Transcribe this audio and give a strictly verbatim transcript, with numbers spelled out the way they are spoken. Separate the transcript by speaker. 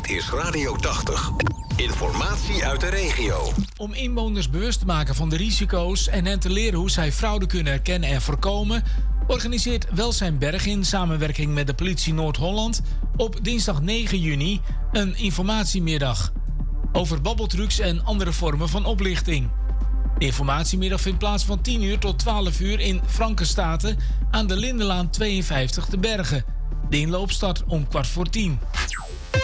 Speaker 1: Dit is Radio tachtig. Informatie uit de regio.
Speaker 2: Om inwoners bewust te maken van de risico's en hen te leren hoe zij fraude kunnen herkennen en voorkomen, organiseert Welzijnberg in samenwerking met de politie Noord-Holland op dinsdag negen juni een informatiemiddag over babbeltrucs en andere vormen van oplichting. De informatiemiddag vindt plaats van tien uur tot twaalf uur in Frankenstaten aan de Lindenlaan tweeënvijftig te Bergen. De inloop start om kwart voor tien.